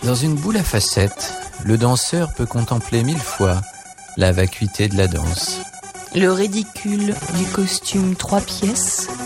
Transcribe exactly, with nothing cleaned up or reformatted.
Dans une boule à facettes, le danseur peut contempler mille fois la vacuité de la danse. Le ridicule du costume trois pièces